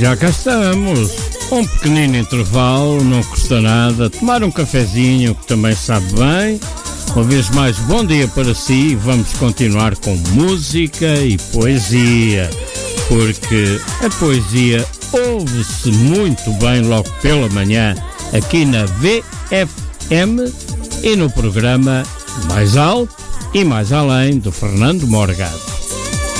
Já cá estamos. Um pequenino intervalo, não custa nada. Tomar um cafezinho, que também sabe bem. Uma vez mais, bom dia para si. Vamos continuar com música e poesia, porque a poesia ouve-se muito bem logo pela manhã aqui na VFM e no programa Mais Alto e Mais Além do Fernando Morgado.